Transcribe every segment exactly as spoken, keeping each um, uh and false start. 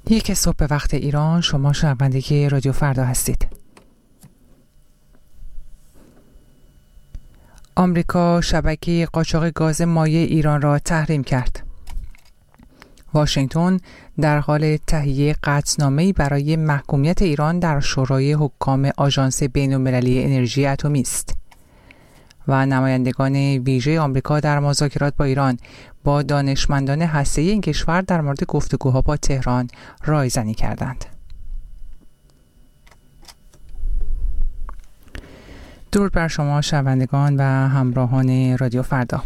یک صبح به وقت ایران، شما شنونده رادیو فردا هستید. آمریکا شبکه قاچاق گاز مایع ایران را تحریم کرد. واشنگتن در حال تهیه قطعنامه‌ای برای محکومیت ایران در شورای حکام آژانس بین‌المللی انرژی اتمی است. و نمایندگان ویژه آمریکا در مذاکرات با ایران با دانشمندان هسته‌ای این کشور در مورد گفتگوها با تهران رایزنی کردند. درود بر شما شنوندگان و همراهان رادیو فردا.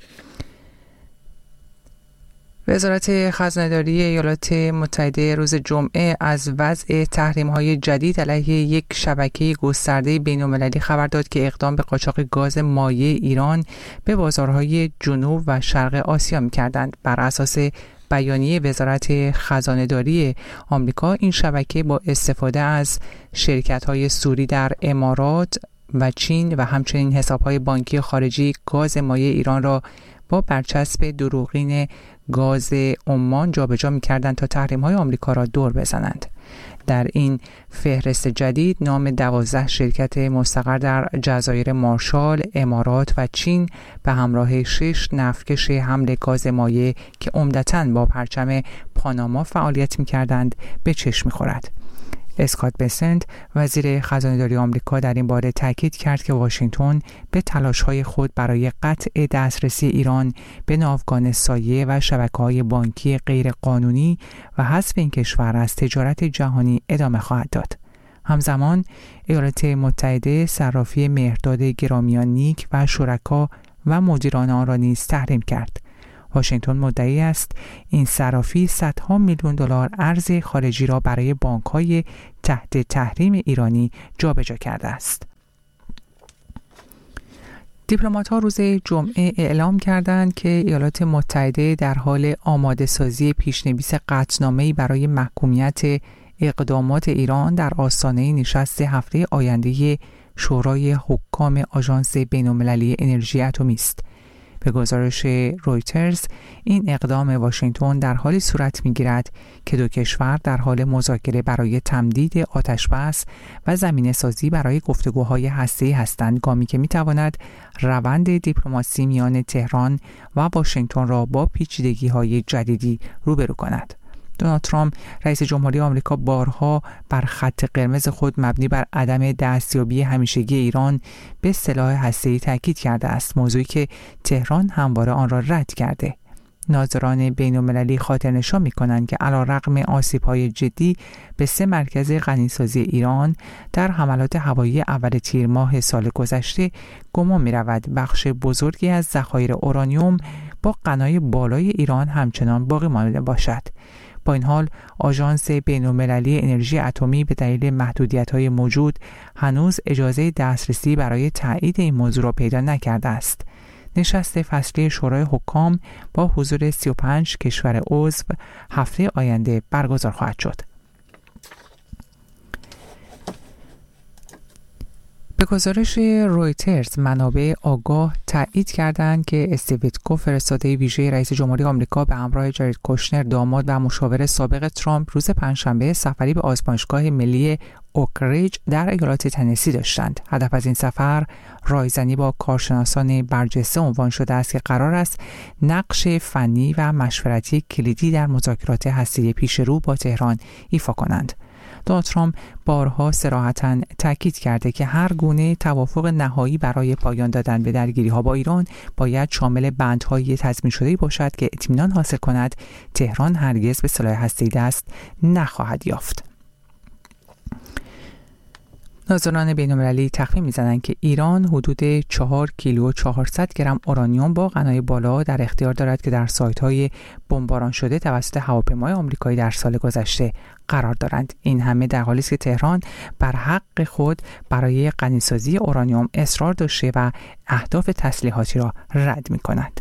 وزارت خزانه‌داری ایالات متحده روز جمعه از وضع تحریم‌های جدید علیه یک شبکه گسترده بین‌المللی خبر داد که اقدام به قاچاق گاز مایع ایران به بازارهای جنوب و شرق آسیا می‌کردند. بر اساس بیانیه وزارت خزانه‌داری آمریکا، این شبکه با استفاده از شرکت‌های سوری در امارات و چین و همچنین حساب‌های بانکی خارجی گاز مایع ایران را با برچسب دروغین گاز عمان جابجا می‌کردند تا تحریم‌های آمریکا را دور بزنند. در این فهرست جدید نام دوازده شرکت مستقر در جزایر مارشال، امارات و چین به همراه شش نفتکش حمل گاز مایع که عمدتاً با پرچم پاناما فعالیت می‌کردند به چشم می‌خورد. اسکات بسنت وزیر خزانه‌داری آمریکا در این باره تاکید کرد که واشنگتن به تلاش‌های خود برای قطع دسترسی ایران به ناوگان سایه و شبکه‌های بانکی غیرقانونی و حذف این کشور از تجارت جهانی ادامه خواهد داد. همزمان ایالات متحده صرافی مهرداد گرامیان نیک و شرکا و مدیران آن را نیز تحریم کرد. واشنگتن مدعی است این صرافی صدها میلیون دلار ارز خارجی را برای بانک‌های تحت تحریم ایرانی جابجا کرده است. دیپلمات‌ها روز جمعه اعلام کردند که ایالات متحده در حال آماده سازی پیشنویس قطعنامه‌ای برای محکومیت اقدامات ایران در آستانه نشست هفته آینده شورای حکام آژانس بین‌المللی انرژی اتمی است. به گزارش رویترز، این اقدام واشنگتن در حالی صورت می‌گیرد که دو کشور در حال مذاکره برای تمدید آتشبس و زمینه‌سازی برای گفتگوهای هسته‌ای هستند، گامی که می‌تواند روند دیپلماسی میان تهران و واشنگتن را با پیچیدگی‌های جدیدی روبرو کند. دونالد ترامپ رئیس جمهوری آمریکا بارها بر خط قرمز خود مبنی بر عدم دستیابی همیشگی ایران به سلاح هسته‌ای تاکید کرده است، موضوعی که تهران همواره آن را رد کرده. ناظران بین‌المللی خاطرنشان می‌کنند که علی‌رغم آسیب‌های جدی به سه مرکز غنیسازی ایران در حملات هوایی اول تیر ماه سال گذشته، گمان می‌رود بخش بزرگی از ذخایر اورانیوم با غنای بالای ایران همچنان باقی مانده باشد. با این حال آژانس بین‌المللی انرژی اتمی به دلیل محدودیت‌های موجود هنوز اجازه دسترسی برای تایید این موضوع را پیدا نکرده است. نشست فصلی شورای حکام با حضور سی و پنج کشور عضو هفته آینده برگزار خواهد شد. به گزارش رویترز، منابع آگاه تایید کردند که استیو ویتکو، فرستاده ویژه رئیس جمهوری آمریکا به همراه جارید کوشنر، داماد و مشاور سابق ترامپ، روز پنجشنبه سفری به آزمایشگاه ملی اوکریج در ایالات تنسی داشتند. هدف از این سفر رایزنی با کارشناسان برجسته عنوان شده است که قرار است نقش فنی و مشورتی کلیدی در مذاکرات هسته‌ای پیش رو با تهران ایفا کنند. دونالد ترامپ بارها صراحتاً تاکید کرده که هر گونه توافق نهایی برای پایان دادن به درگیری‌ها با ایران باید شامل بندهای تضمین شده‌ای باشد که اطمینان حاصل کند تهران هرگز به سلاح هسته‌ای دست نخواهد یافت. ناظران بین‌المللی تخمین می‌زنند که ایران حدود چهار کیلو و چهارصد گرم اورانیوم با غنای بالا در اختیار دارد که در سایت‌های بمباران شده توسط هواپیمای آمریکایی در سال گذشته قرار دارند. این همه در حالی است که تهران بر حق خود برای غنیسازی اورانیوم اصرار داشته و اهداف تسلیحاتی را رد می‌کند.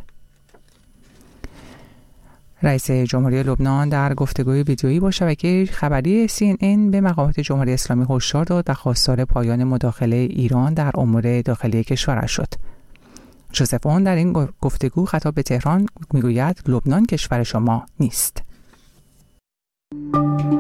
رئیس جمهوری لبنان در گفتگوی ویدیویی با شبکه خبری سی ان ان به مقامات جمهوری اسلامی هشدار داد و خواستار پایان مداخله ایران در امور داخلی کشورش شد. جوزف اون در این گفتگو خطاب به تهران میگوید لبنان کشور شما نیست.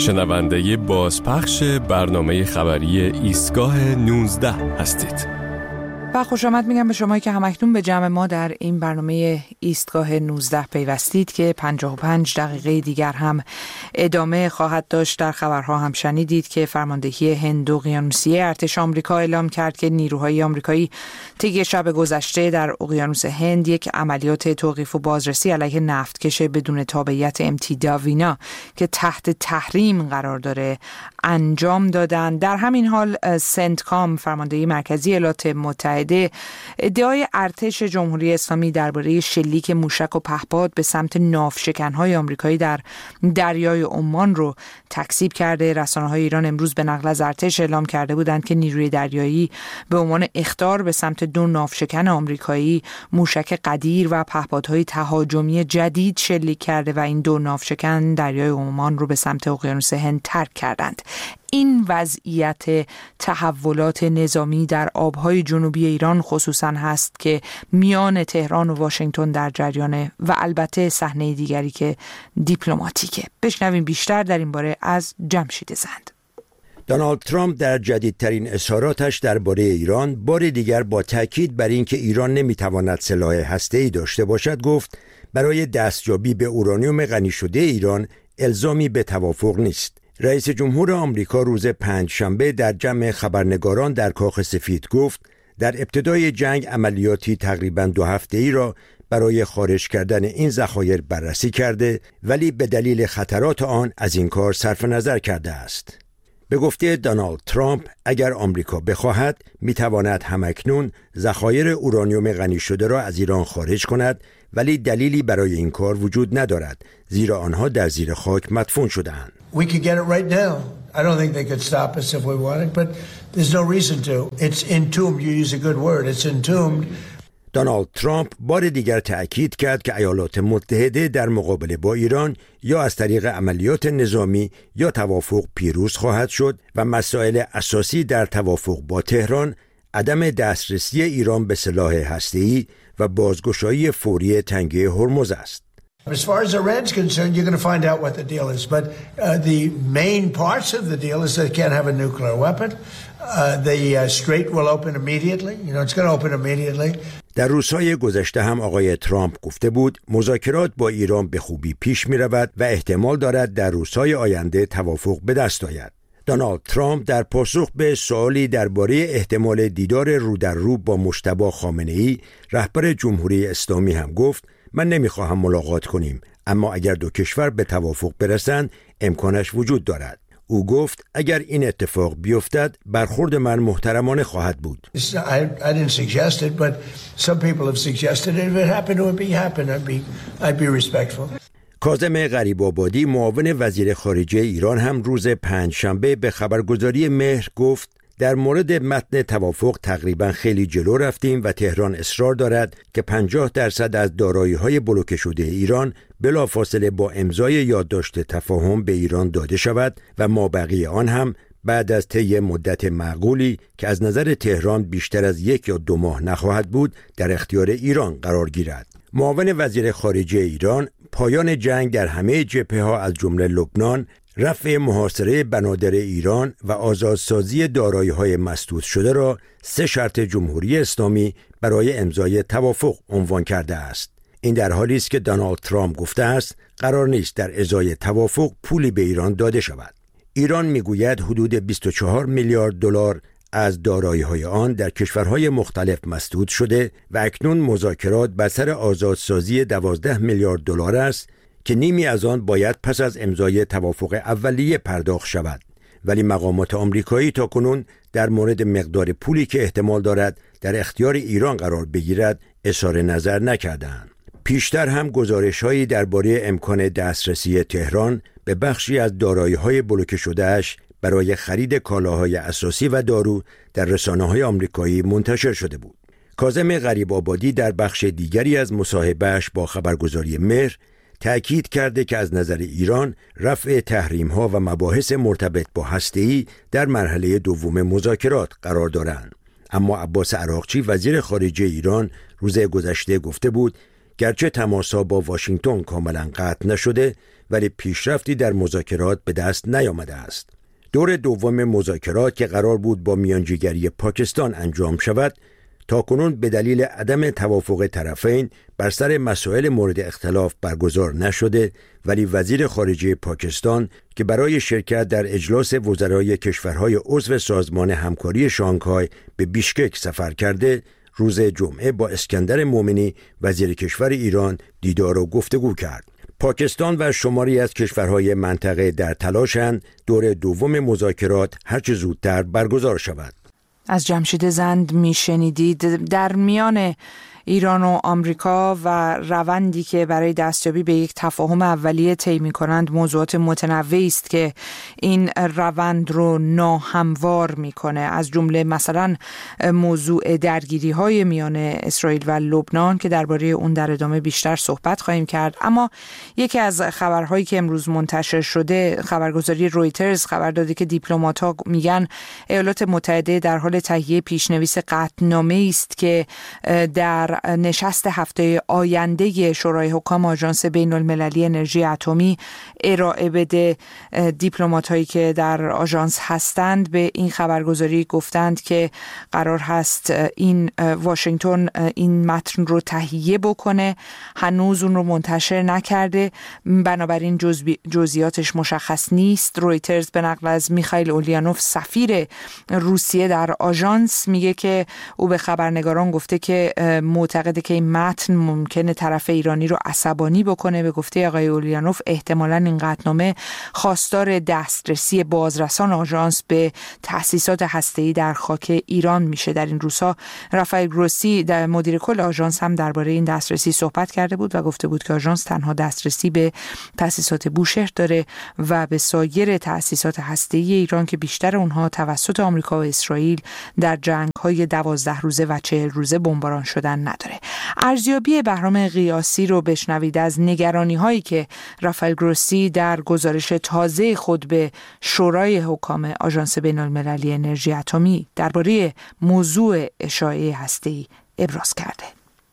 شنونده بازپخش برنامه خبری ایستگاه نوزده هستید. و خوش آمد میگم به شمایی که همکنون به جمع ما در این برنامه ایستگاه نوزده پیوستید که پنجاه و پنج دقیقه دیگر هم ادامه خواهد داشت. در خبرها هم شنیدید که فرماندهی هند اقیانوسیه ارتش آمریکا اعلام کرد که نیروهای آمریکایی طی شب گذشته در اقیانوس هند یک عملیات توقیف و بازرسی علیه نفتکش بدون تابعیت ام تی داوینا که تحت تحریم قرار داره انجام دادند. در همین حال سنتکام فرماندهی مرکزی ایالات متحده ادعای ارتش جمهوری اسلامی درباره شلیک موشک و پهپاد به سمت ناوشکن‌های آمریکایی در دریای عمان رو تکذیب کرده. رسانه‌های ایران امروز به نقل از ارتش اعلام کرده بودند که نیروی دریایی به عنوان اخطار به سمت دو ناوشکن آمریکایی موشک قدیر و پهپادهای تهاجمی جدید شلیک کرده و این دو ناوشکن دریای عمان رو به سمت اقیانوس هند ترک کردند. این وضعیت تحولات نظامی در آبهای جنوبی ایران خصوصا هست که میان تهران و واشنگتن در جریانه و البته صحنه دیگری که دیپلماتیکه. بشنویم بیشتر در این باره از جمشید زند. دونالد ترامپ در جدیدترین اظهاراتش درباره ایران بار دیگر با تاکید بر اینکه ایران نمیتواند سلاح هسته‌ای داشته باشد گفت برای دستیابی به اورانیوم غنی شده ایران الزامی به توافق نیست. رئیس جمهور آمریکا روز پنجشنبه در جمع خبرنگاران در کاخ سفید گفت در ابتدای جنگ عملیاتی تقریباً دو هفته‌ای را برای خارج کردن این ذخایر بررسی کرده ولی به دلیل خطرات آن از این کار صرف نظر کرده است. به گفته دونالد ترامپ اگر آمریکا بخواهد میتواند همکنون ذخایر اورانیوم غنی شده را از ایران خارج کند ولی دلیلی برای این کار وجود ندارد زیرا آنها در زیر خاک مدفون شده‌اند. We could get it right now. I don't think they could stop us if we wanted, but there's no reason to. It's entombed. You use a good word. It's entombed. دونالد ترامپ بار دیگر تأکید کرد که ایالات متحده در مقابله با ایران یا از طریق عملیات نظامی یا توافق پیروز خواهد شد و مسائل اساسی در توافق با تهران عدم دسترسی ایران به سلاح هسته‌ای و بازگشایی فوری تنگه هرمز است. As far as Iran's concerned, you're going to find out what the deal is. But uh, the main parts of the deal is that it can't have a nuclear weapon. Uh, the uh, strait will open immediately. You know, it's going to open immediately. در روزهای گذشته هم آقای ترامپ گفته بود مذاکرات با ایران به خوبی پیش می رود و احتمال دارد در روزهای آینده توافق به دست آید. دونالد ترامپ در پاسخ به سوالی درباره احتمال دیدار رو در رو با مجتبی خامنه‌ای رهبر جمهوری اسلامی هم گفت من نمیخواهم ملاقات کنیم اما اگر دو کشور به توافق برسند امکانش وجود دارد. او گفت اگر این اتفاق بیفتد برخورد من محترمانه خواهد بود. I, I didn't suggest it, but some people have suggested it. If it happened, it would be happen. I'd be, I'd be respectful. کاظم غریب‌آبادی معاون وزیر خارجه ایران هم روز پنجشنبه به خبرگزاری مهر گفت در مورد متن توافق تقریبا خیلی جلو رفتیم و تهران اصرار دارد که پنجاه درصد از دارایی‌های بلوکه شده ایران بلافاصله با امضای یادداشت تفاهم به ایران داده شود و مابقی آن هم بعد از طی مدت معقولی که از نظر تهران بیشتر از یک یا دو ماه نخواهد بود در اختیار ایران قرار گیرد. معاون وزیر خارجه ایران پایان جنگ در همه جبهه‌ها از جمله لبنان، رفع محاصره بنادر ایران و آزادسازی دارایی‌های مسدود شده را سه شرط جمهوری اسلامی برای امضای توافق عنوان کرده است. این در حالی است که دونالد ترامپ گفته است قرار نیست در ازای توافق پولی به ایران داده شود. ایران میگوید حدود بیست و چهار میلیارد دلار از دارایی‌های آن در کشورهای مختلف مسدود شده و اکنون مذاکرات بر سر آزادسازی دوازده میلیارد دلار است که نیمی از آن باید پس از امضای توافق اولیه پرداخت شود. ولی مقامات آمریکایی تاکنون در مورد مقدار پولی که احتمال دارد در اختیار ایران قرار بگیرد اظهار نظر نکردند. پیشتر هم گزارش‌هایی درباره امکان دسترسی تهران به بخشی از دارایی‌های بلوکه شده‌اش برای خرید کالاهای اساسی و دارو در رسانه‌های آمریکایی منتشر شده بود. کاظم غریب‌آبادی در بخش دیگری از مصاحبه‌اش با خبرگزاری مهر تأکید کرده که از نظر ایران رفع تحریم‌ها و مباحث مرتبط با هسته‌ای در مرحله دوم مذاکرات قرار دارند. اما عباس عراقچی وزیر خارجه ایران روز گذشته گفته بود گرچه تماس‌ها با واشنگتن کاملا قطع نشده ولی پیشرفتی در مذاکرات به دست نیامده است. دور دوم مذاکرات که قرار بود با میانجیگری پاکستان انجام شود تاکنون به دلیل عدم توافق طرفین بر سر مسائل مورد اختلاف برگزار نشده، ولی وزیر خارجه پاکستان که برای شرکت در اجلاس وزرای کشورهای عضو سازمان همکاری شانگهای به بیشکک سفر کرده، روز جمعه با اسکندر مومنی وزیر کشور ایران دیدار و گفتگو کرد. پاکستان و شماری از کشورهای منطقه در تلاشند دور دوم مذاکرات هرچه زودتر برگزار شود. از جمشید زند میشنیدید. در میان ایران و آمریکا و روندی که برای دستیابی به یک تفاهم اولیه طی می‌کنند موضوعات متنوعی است که این روند رو ناهموار می‌کنه، از جمله مثلا موضوع درگیری‌های میان اسرائیل و لبنان که درباره اون در ادامه بیشتر صحبت خواهیم کرد. اما یکی از خبرهایی که امروز منتشر شده، خبرگزاری رویترز خبر داده که دیپلمات‌ها میگن ایالات متحده در حال تهیه پیشنویس قطعنامه‌ای است که در نشست هفته آینده شورای حکام آژانس بین المللی انرژی اتمی ارائه بده. دیپلمات هایی که در آژانس هستند به این خبرگزاری گفتند که قرار هست این واشنگتن این متن رو تهیه بکنه، هنوز اون رو منتشر نکرده، بنابراین جزئیاتش مشخص نیست. رویترز به نقل از میخائیل اولیانوف سفیر روسیه در آژانس میگه که او به خبرنگاران گفته که معتقده که این متن ممکنه طرف ایرانی رو عصبانی بکنه. به گفته آقای اولیانوف احتمالاً این قطعنامه خواستار دسترسی بازرسان آژانس به تأسیسات هسته‌ای در خاک ایران میشه. در این روزها رافائل گروسی در مدیر کل آژانس هم درباره این دسترسی صحبت کرده بود و گفته بود که آژانس تنها دسترسی به تأسیسات بوشهر داره و به سایر تأسیسات هسته‌ای ایران که بیشتر اونها توسط آمریکا و اسرائیل در جنگ‌های دوازده روزه و چهل روزه بمباران شدن نداره. ارزیابی بهرام قیاسی رو بشنوید از نگرانی‌هایی که رافائل گروسی در گزارش تازه خود به شورای حکام آژانس بین‌المللی انرژی اتمی درباره موضوع اشاعه هسته‌ای ابراز کرده.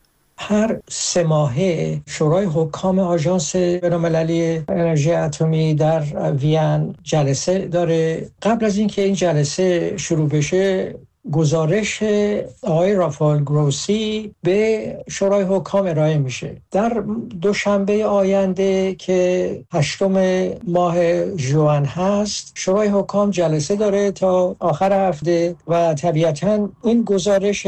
هر سه ماهه شورای حکام آژانس بین‌المللی انرژی اتمی در وین جلسه داره. قبل از اینکه این جلسه شروع بشه گزارش آقای رافائل گروسی به شورای حکام ارائه میشه. در دوشنبه آینده که هشتم ماه ژوئن هست شورای حکام جلسه داره تا آخر هفته و طبیعتاً این گزارش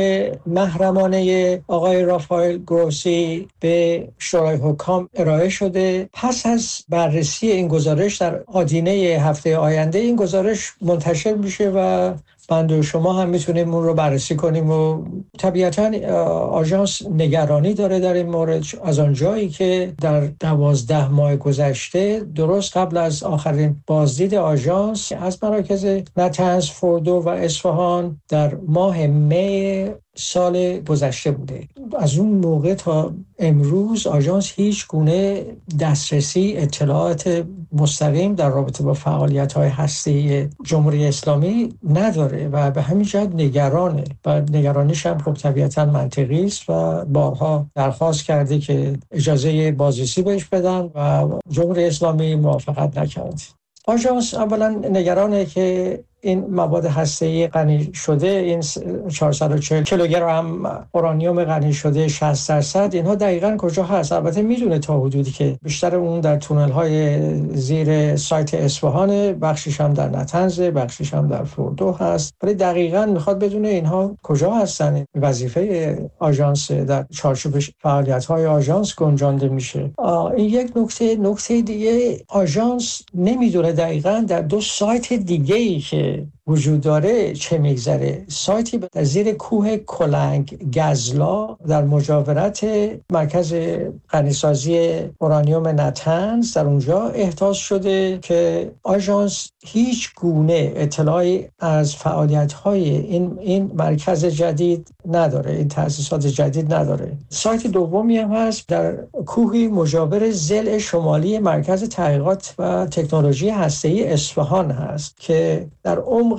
محرمانه آقای رافائل گروسی به شورای حکام ارائه شده. پس از بررسی این گزارش در آدینه هفته آینده این گزارش منتشر میشه و من و شما هم میتونیم اون رو بررسی کنیم و طبیعتاً آژانس نگرانی داره در این مورد از آنجایی که در دوازده ماه گذشته درست قبل از آخرین بازدید آژانس از مراکز نتنز، فوردو و اصفهان در ماه می سال گذشته بوده. از اون موقع تا امروز آژانس هیچ گونه دسترسی اطلاعات مستقیم در رابطه با فعالیت‌های هسته‌ای جمهوری اسلامی نداره و به همین جهت نگرانه و نگرانیش هم خب طبیعتاً منطقی است و بارها درخواست کرده که اجازه بازرسی بهش بدن و جمهوری اسلامی موافقت نکرد. آژانس اولا نگرانه که این مواد هسته‌ای غنی شده، این چهارصد و چهل کیلوگرم اورانیوم غنی شده شصت درصد، اینها دقیقاً کجا هست؟ البته میدونه تا حدودی که بیشتر اون در تونل‌های زیر سایت اصفهان، بخشش هم در نتنز، بخشش هم در فوردو هست، ولی دقیقاً میخواد بدونه اینها کجا هستن. وظیفه آژانس در چارچوب فعالیت‌های آژانس گنجانده میشه. این یک نکته. نکته دیگه، آژانس نمیدونه دقیقاً در دو سایت دیگه‌ای که وجود داره چه میگذره. سایتی در زیر کوه کلنگ گزلا در مجاورت مرکز غنیسازی اورانیوم نتنز در اونجا احداث شده که آژانس هیچ گونه اطلاعی از فعالیت‌های این این مرکز جدید نداره، این تأسیسات جدید نداره. سایت دومی هم هست در کوهی مجاور ضلع شمالی مرکز تحقیقات و تکنولوژی هسته‌ای اصفهان هست که در عمق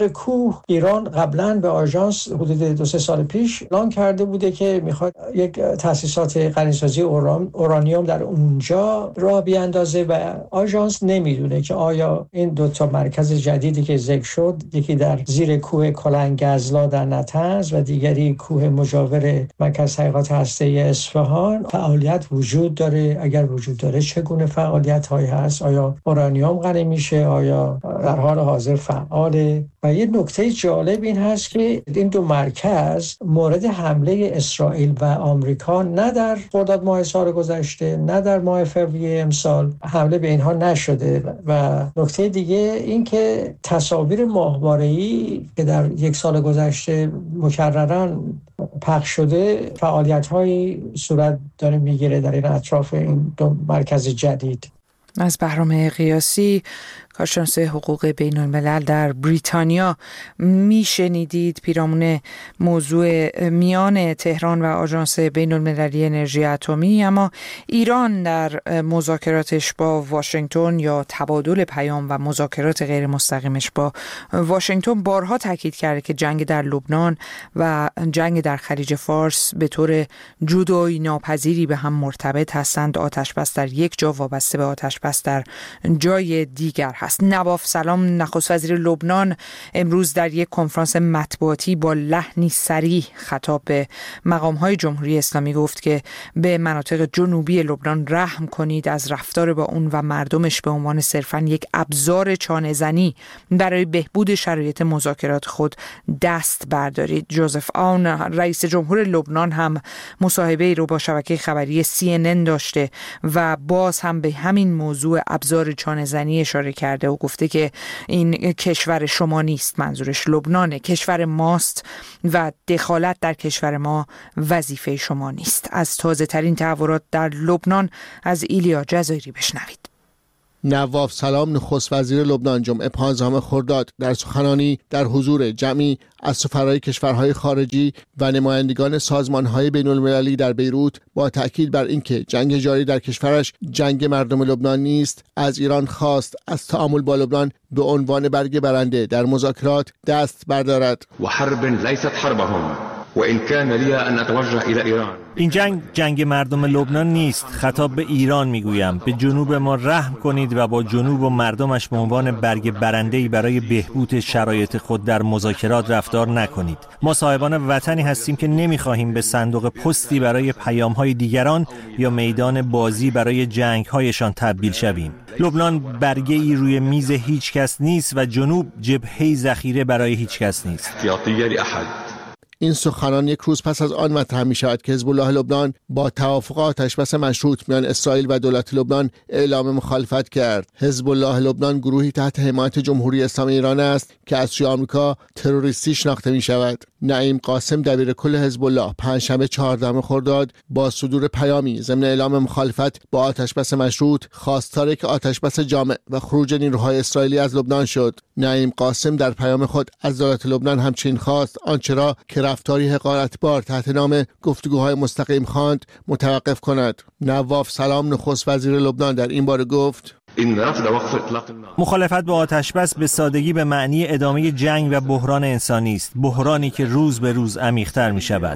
طبق کوه ایران قبلا به آژانس حدود دو سه سال پیش اعلام کرده بوده که میخواد یک تأسیسات غنیسازی اوران، اورانیوم در اونجا راه بیاندازه و آژانس نمیدونه که آیا این دو تا مرکز جدیدی که ذکر شد، یکی در زیر کوه کلنگزلا در نطنز و دیگری کوه مجاور مرکز تحقیقات هسته‌ای اصفهان فعالیت وجود داره. اگر وجود داره چگونه فعالیت‌هایی هست؟ آیا اورانیوم غنی میشه؟ آیا در حال حاضر فعاله؟ و یه نکته جالب این هست که این دو مرکز مورد حمله اسرائیل و آمریکا نه در خرداد ماه سال گذشته نه در ماه فوریه امسال حمله به اینها نشده. و نکته دیگه این که تصاویر ماهواره‌ای که در یک سال گذشته مکرراً پخش شده، فعالیت‌هایی صورت داره میگیره در این اطراف این دو مرکز جدید. از بهرام قیاسی، کارشناس حقوق بین الملل در بریتانیا، میشنیدید پیرامون موضوع میان تهران و آژانس بین المللی انرژی اتمی. اما ایران در مذاکراتش با واشنگتن یا تبادل پیام و مذاکرات غیر مستقیمش با واشنگتن بارها تاکید کرده که جنگ در لبنان و جنگ در خلیج فارس به طور جدایی ناپذیری به هم مرتبط هستند. آتش‌بس در یک جا وابسته به آتش‌بس در جای دیگر هست. نواف سلام، نخست وزیر لبنان، امروز در یک کنفرانس مطبوعاتی با لحنی صریح خطاب به مقام‌های جمهوری اسلامی گفت که به مناطق جنوبی لبنان رحم کنید، از رفتار با اون و مردمش به عنوان صرفاً یک ابزار چانه‌زنی برای بهبود شرایط مذاکرات خود دست بردارید. جوزف آون، رئیس جمهور لبنان، هم مصاحبه‌ای رو با شبکه خبری سی ان ان داشته و باز هم به همین موضوع ابزار چانه‌زنی اشاره کرده و گفته که این کشور شما نیست، منظورش لبنانه، کشور ماست و دخالت در کشور ما وظیفه شما نیست. از تازه ترین تحولات در لبنان از ایلیا جزایری بشنوید. نواف سلام، نخست وزیر لبنان، جمعه پانزدهم خرداد در سخنانی در حضور جمعی از سفرای کشورهای خارجی و نمایندگان سازمانهای بین المللی در بیروت با تأکید بر اینکه جنگ جاری در کشورش جنگ مردم لبنان نیست، از ایران خواست از تعامل با لبنان به عنوان برگ برنده در مذاکرات دست بردارد. و حرب لیست حربهم و ان کان لی ان اتوجه الی ایران. این جنگ جنگ مردم لبنان نیست. خطاب به ایران میگویم به جنوب ما رحم کنید و با جنوب و مردمش به عنوان برگ برنده‌ای برای بهبود شرایط خود در مذاکرات رفتار نکنید. ما صاحبان وطنی هستیم که نمیخواهیم به صندوق پستی برای پیام‌های دیگران یا میدان بازی برای جنگ‌هایشان تبدیل شویم. لبنان برگه‌ای روی میز هیچ کس نیست و جنوب جبهه‌ای ذخیره برای هیچ کس نیست. این سخنان یک روز پس از آن مطرح می شود که حزب الله لبنان با توافق آتشبس مشروط میان اسرائیل و دولت لبنان اعلام مخالفت کرد. حزب الله لبنان گروهی تحت حمایت جمهوری اسلامی ایران است که از سوی آمریکا تروریستی شناخته می شود. نعیم قاسم، دبیر کل حزب الله، پنجشنبه چهاردهم خرداد با صدور پیامی ضمن اعلام مخالفت با آتشبس مشروط خواستار که آتشبس جامع و خروج نیروهای اسرائیلی از لبنان شد. نعیم قاسم در پیام خود از دولت لبنان همچنین خواست آنچه را که رفتاری حقارتبار تحت نام گفتگوهای مستقیم خواند متوقف کند. نواف سلام، نخست وزیر لبنان، در این باره گفت: مخالفت با آتشبس به سادگی به معنی ادامه جنگ و بحران انسانی است، بحرانی که روز به روز عمیق‌تر می شود.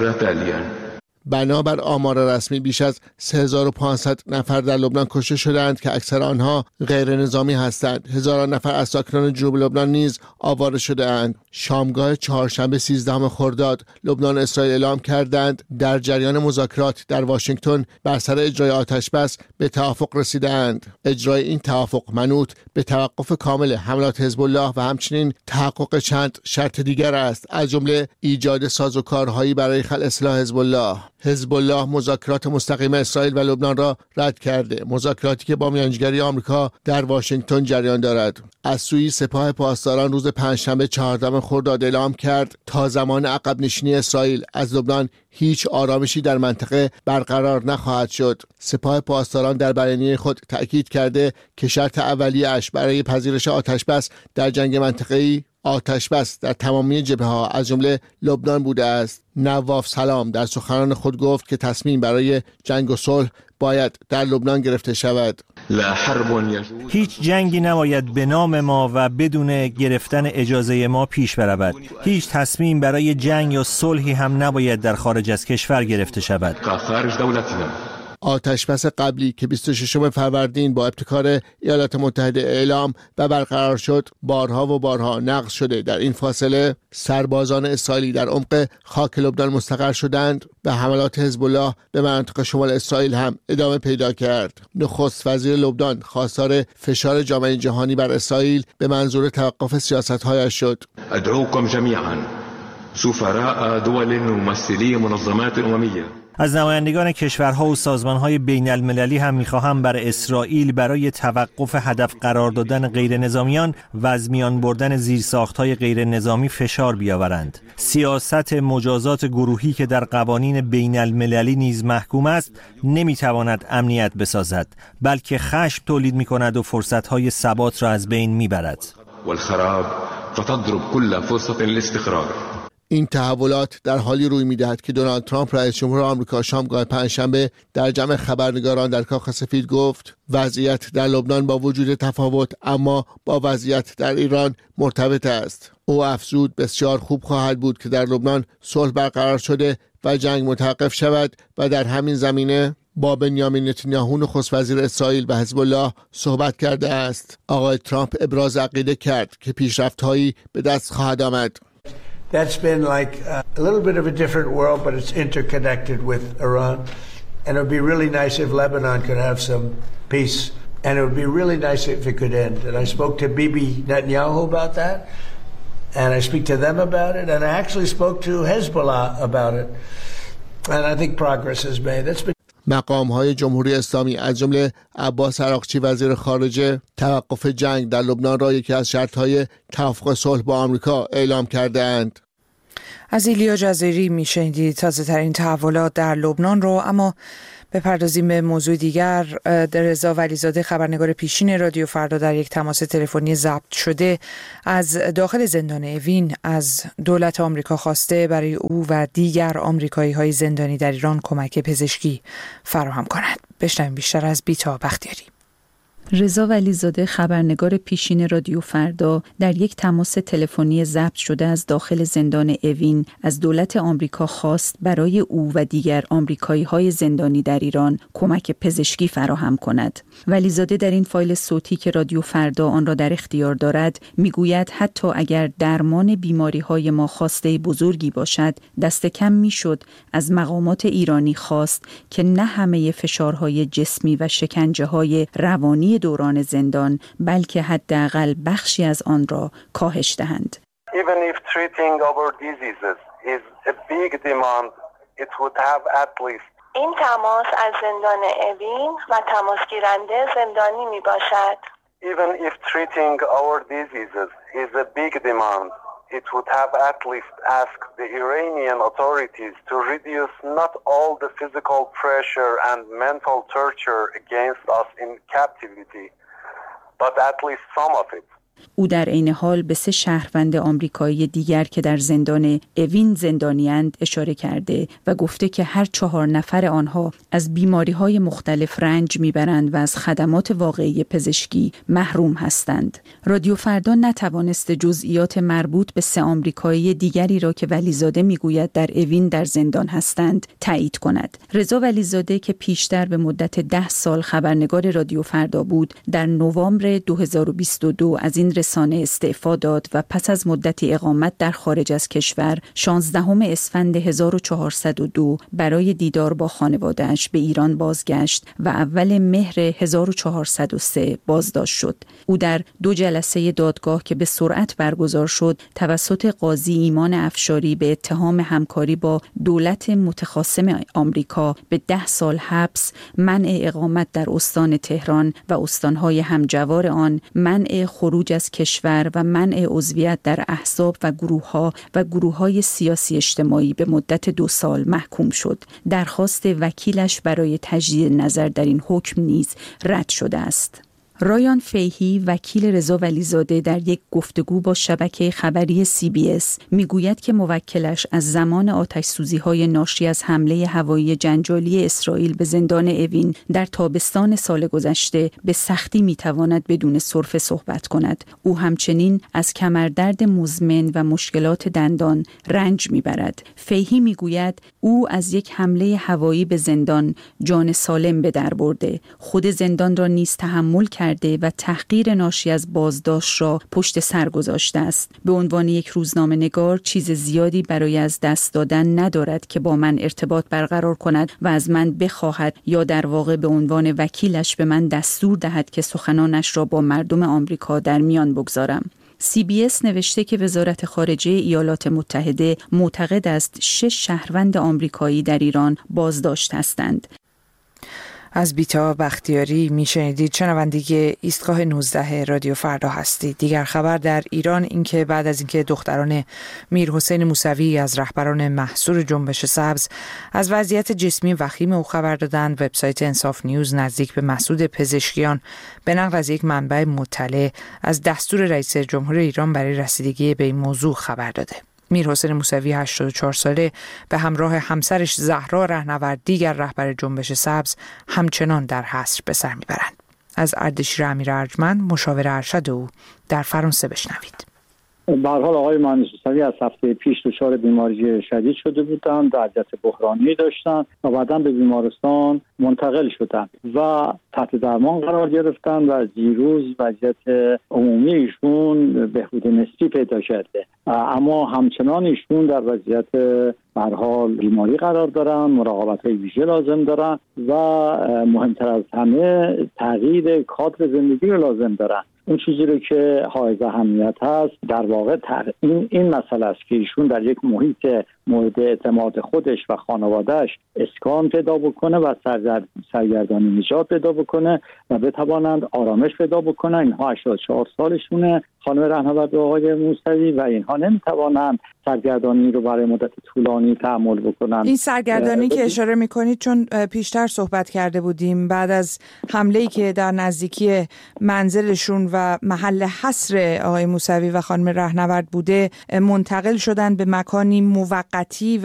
بنابر آمار رسمی بیش از سه هزار و پانصد نفر در لبنان کشته شدند که اکثر آنها غیر نظامی هستند. هزاران نفر از ساکنان جنوب لبنان نیز آواره شده اند. شامگاه چهارشنبه سیزدهم خرداد لبنان و اسرائیل اعلام کردند در جریان مذاکرات در واشنگتن بر سر اجرای آتشبس به توافق رسیدند. اجرای این توافق منوط به توقف کامل حملات حزب الله و همچنین تحقق چند شرط دیگر است، از جمله ایجاد سازوکارهایی برای خلع سلاح حزب الله. حزب الله مذاکرات مستقیم اسرائیل و لبنان را رد کرده، مذاکراتی که با میانجیگری آمریکا در واشنگتن جریان دارد. از سوی سپاه پاسداران روز پنجشنبه چهاردهم خرداد اعلام کرد تا زمان عقب نشینی اسرائیل از لبنان هیچ آرامشی در منطقه برقرار نخواهد شد. سپاه پاسداران در بیانیه خود تأکید کرده که شرط اولیه‌اش برای پذیرش آتشبس در جنگ منطقه‌ای آتش بس در تمامی جبهه‌ها از جمله لبنان بوده است. نواف سلام در سخنان خود گفت که تصمیم برای جنگ و صلح باید در لبنان گرفته شود. هیچ جنگی نباید به نام ما و بدون گرفتن اجازه ما پیش برود. هیچ تصمیم برای جنگ یا صلحی هم نباید در خارج از کشور گرفته شود. آتشبس قبلی که بیست و ششم فروردین با ابتکار ایالات متحده اعلام و برقرار شد بارها و بارها نقض شده. در این فاصله سربازان اسرائیلی در عمق خاک لبنان مستقر شدند و حملات حزب الله به مناطق شمال اسرائیل هم ادامه پیدا کرد. نخست وزیر لبنان خواستار فشار جامعه جهانی بر اسرائیل به منظور توقف سیاست‌هایش شد. ادعوكم جميعا سفراء دول ممثلي منظمات امميه. از نمایندگان کشورها و سازمانهای بین المللی هم میخواهم بر اسرائیل برای توقف هدف قرار دادن غیر نظامیان و از میان بردن زیرساختهای غیر نظامی فشار بیاورند. سیاست مجازات گروهی که در قوانین بین المللی نیز محکوم است نمیتواند امنیت بسازد، بلکه خشم تولید میکند و فرصتهای ثبات را از بین میبرد. والخراب فتضرب كل فرصة للاستقرار. این تحولات در حالی روی می‌دهد که دونالد ترامپ رئیس جمهور آمریکا شامگاه پنجشنبه در جمع خبرنگاران در کاخ سفید گفت وضعیت در لبنان با وجود تفاوت اما با وضعیت در ایران مرتبط است. او افزود بسیار خوب خواهد بود که در لبنان صلح برقرار شده و جنگ متوقف شود و در همین زمینه با بنیامین نتانیاهو نخست وزیر اسرائیل و حزب الله صحبت کرده است. آقای ترامپ ابراز عقیده کرد که پیشرفت‌هایی به دست خواهد آمد. That's been like a little bit of a different world, but it's interconnected with Iran. And it would be really nice if Lebanon could have some peace. And it would be really nice if it could end. And I spoke to Bibi Netanyahu about that. And I speak to them about it. And I actually spoke to Hezbollah about it. And I think progress is made. That's been مقام‌های جمهوری اسلامی از جمله عباس عراقچی وزیر خارجه توقف جنگ در لبنان را یکی از شرط‌های توافق صلح با آمریکا اعلام کرده‌اند. از ایلیا جزیری میشنیدید تازه‌ترین تحولات در لبنان رو. اما بپردازیم به موضوع دیگر. رضا ولیزاده خبرنگار پیشین رادیو فردا در یک تماس تلفنی ضبط شده از داخل زندان اوین از دولت آمریکا خواسته برای او و دیگر آمریکایی‌های زندانی در ایران کمک پزشکی فراهم کند. بشنویم بیشتر از بیتا بختیاری. رضا ولیزاده خبرنگار پیشین رادیو فردا در یک تماس تلفنی ضبط شده از داخل زندان اوین از دولت آمریکا خواست برای او و دیگر آمریکایی‌های زندانی در ایران کمک پزشکی فراهم کند. ولیزاده در این فایل صوتی که رادیو فردا آن را در اختیار دارد میگوید حتی اگر درمان بیماری‌های ما خواسته بزرگی باشد دست کم میشد از مقامات ایرانی خواست که نه همه فشارهای جسمی و شکنجه‌های روانی دوران زندان بلکه حداقل بخشی از آن را کاهش دهند. Even if treating our diseases is a big demand, it would have at least. این تماس از زندان اوین و تماس گیرنده زندانی می باشد. Even if treating our diseases is a big demand, it would have at least asked the Iranian authorities to reduce not all the physical pressure and mental torture against us in captivity, but at least some of it. او در عین حال به سه شهروند آمریکایی دیگر که در زندان اوین زندانی‌اند اشاره کرده و گفته که هر چهار نفر آنها از بیماری‌های مختلف رنج می‌برند و از خدمات واقعی پزشکی محروم هستند. رادیو فردا نتوانست جزئیات مربوط به سه آمریکایی دیگری را که ولیزاده میگوید در اوین در زندان هستند تایید کند. رضا ولیزاده که پیشتر به مدت ده سال خبرنگار رادیو فردا بود، در نوامبر دو هزار و بیست و دو از این رسانه استعفا داد و پس از مدتی اقامت در خارج از کشور شانزدهم اسفند هزار و چهارصد و دو برای دیدار با خانواده‌اش به ایران بازگشت و اول مهر هزار و چهارصد و سه بازداشت شد. او در دو جلسه دادگاه که به سرعت برگزار شد توسط قاضی ایمان افشاری به اتهام همکاری با دولت متخاصم آمریکا به ده سال حبس، منع اقامت در استان تهران و استانهای همجوار آن، منع خروج از کشور و منع عضویت در احزاب و گروه‌ها و گروه‌های سیاسی اجتماعی به مدت دو سال محکوم شد. درخواست وکیلش برای تجدید نظر در این حکم نیز رد شده است. رایان فیهی وکیل رضا ولیزاده در یک گفتگو با شبکه خبری سی بی اس میگوید که موکلش از زمان آتش‌سوزی‌های ناشی از حمله هوایی جنجالی اسرائیل به زندان اوین در تابستان سال گذشته به سختی میتواند بدون سرفه صحبت کند. او همچنین از کمردرد مزمن و مشکلات دندان رنج میبرد. فیهی میگوید او از یک حمله هوایی به زندان جان سالم به در برده. خود زندان را نیز تحمل کرده و تحقیر ناشی از بازداشت را پشت سر گذاشته است. به عنوان یک روزنامه‌نگار چیز زیادی برای از دست دادن ندارد که با من ارتباط برقرار کند و از من بخواهد یا در واقع به عنوان وکیلش به من دستور دهد که سخنانش را با مردم آمریکا در میان بگذارم. سی بی اس نوشته که وزارت خارجه ایالات متحده معتقد است شش شهروند آمریکایی در ایران بازداشت هستند. از بیتا بختیاری میشنیدید. شنونده ایستگاه نوزده رادیو فردا هستید. دیگر خبر در ایران اینکه بعد از اینکه دختران میرحسین موسوی از رهبران محصور جنبش سبز از وضعیت جسمی وخیم او خبر دادند، وبسایت انصاف نیوز نزدیک به مسعود پزشکیان به نقل از یک منبع مطلع از دستور رئیس جمهور ایران برای رسیدگی به این موضوع خبر داده. میرحسین موسوی هشتاد و چهار ساله به همراه همسرش زهرا رهنورد دیگر رهبر جنبش سبز همچنان در حصر به سر میبرند. از اردشیر امیر ارجمند مشاور ارشد او در فرانسه بشنوید. به هر حال آقای مهندس موسوی از هفته پیش دچار بیماری شدید شده بودند، وضعیت بحرانی داشتند و بعداً به بیمارستان منتقل شدند و تحت درمان قرار گرفتند و دیروز وضعیت عمومی ایشون بهبود نسبی پیدا کرده، اما همچنان ایشون در وضعیت به هر حال بیماری قرار دارند، مراقبت‌های ویژه لازم دارند و مهمتر از همه تغییر کادر زندگی رو لازم دارند. اون چیزی رو که حائز اهمیت هست در واقع این این مسئله است که ایشون در یک محیط مورد اعتماد خودش و خانوادهش اسکان پیدا بکنه و سرگردانی نجات پیدا بکنه و بتوانند آرامش پیدا بکنه. اینها هشتاد و چهار سالشونه، خانم رهنورد و آقای موسوی، و اینها نمیتوانند سرگردانی رو برای مدت طولانی تحمل بکنن. این سرگردانی که اشاره میکنید، چون پیشتر صحبت کرده بودیم، بعد از حمله‌ای که در نزدیکی منزلشون و محل حصر آقای موسوی و خانم رهنورد بوده منتقل شدن به مکانی موقتی و